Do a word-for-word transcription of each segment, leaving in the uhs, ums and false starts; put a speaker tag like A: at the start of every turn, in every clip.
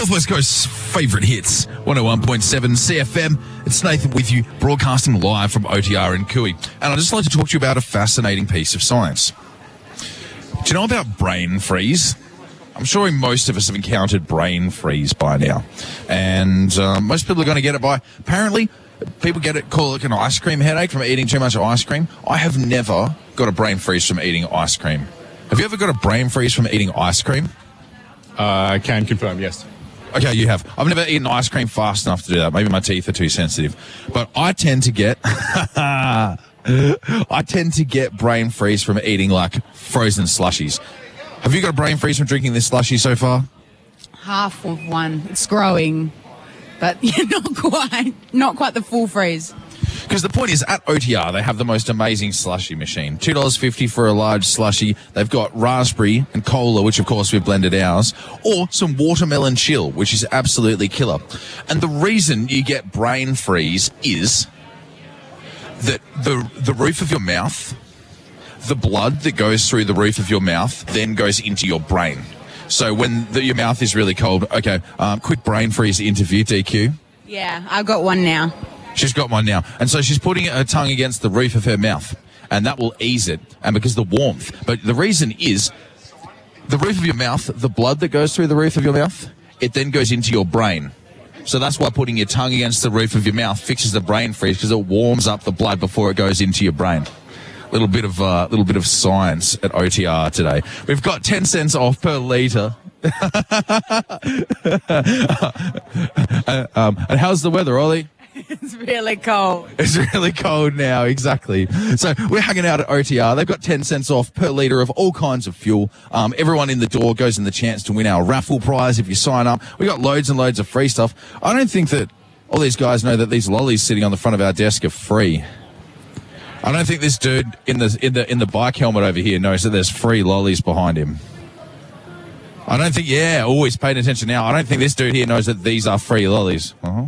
A: Northwest Coast's favourite hits, one oh one point seven C F M. It's Nathan with you, broadcasting live from O T R in Cooey. And I'd just like to talk to you about a fascinating piece of science. Do you know about brain freeze? I'm sure most of us have encountered brain freeze by now. And uh, most people are going to get it by, apparently, people get it, call it an ice cream headache from eating too much ice cream. I have never got a brain freeze from eating ice cream. Have you ever got a brain freeze from eating ice cream?
B: I uh, can confirm, yes.
A: Okay, you have. I've never eaten ice cream fast enough to do that. Maybe my teeth are too sensitive. But I tend to get... I tend to get brain freeze from eating, like, frozen slushies. Have you got a brain freeze from drinking this slushie so far?
C: Half of one. It's growing, but yeah, not quite. Not quite the full freeze.
A: Because the point is, at O T R, they have the most amazing slushie machine. two dollars fifty for a large slushie. They've got raspberry and cola, which, of course, we've blended ours, or some watermelon chill, which is absolutely killer. And the reason you get brain freeze is that the the roof of your mouth, the blood that goes through the roof of your mouth then goes into your brain. So when the, your mouth is really cold, okay, um, quick brain freeze interview, D Q.
C: Yeah, I've got one now.
A: She's got one now. And so she's putting her tongue against the roof of her mouth, and that will ease it, and because of the warmth. But the reason is the roof of your mouth, the blood that goes through the roof of your mouth, it then goes into your brain. So that's why putting your tongue against the roof of your mouth fixes the brain freeze, because it warms up the blood before it goes into your brain. Little bit of uh, little bit of science at O T R today. We've got ten cents off per litre. uh, um, and how's the weather, Ollie?
C: It's really cold.
A: It's really cold now, exactly. So we're hanging out at O T R. They've got ten cents off per litre of all kinds of fuel. Um, everyone in the door goes in the chance to win our raffle prize if you sign up. We got loads and loads of free stuff. I don't think that all these guys know that these lollies sitting on the front of our desk are free. I don't think this dude in the in the in the bike helmet over here knows that there's free lollies behind him. I don't think, yeah, oh, he's paying attention now. I don't think this dude here knows that these are free lollies. Uh-huh.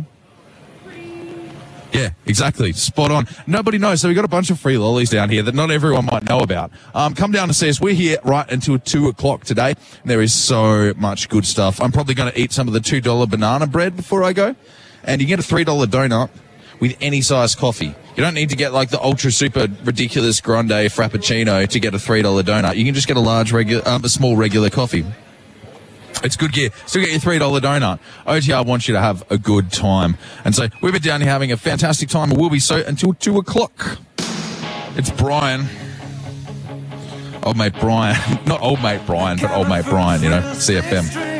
A: Yeah, exactly. Spot on. Nobody knows. So we've got a bunch of free lollies down here that not everyone might know about. Um, come down and see us. We're here right until two o'clock today. And there is so much good stuff. I'm probably going to eat some of the two dollar banana bread before I go. And you get a three dollar donut with any size coffee. You don't need to get like the ultra super ridiculous grande frappuccino to get a three dollar donut. You can just get a large regular, um, a small regular coffee. It's good gear. Still get your three dollar donut. O T R wants you to have a good time. And so we've been down here having a fantastic time, and we'll be so until two o'clock. It's Brian. Old mate Brian. Not old mate Brian, but old mate Brian, you know, C F M.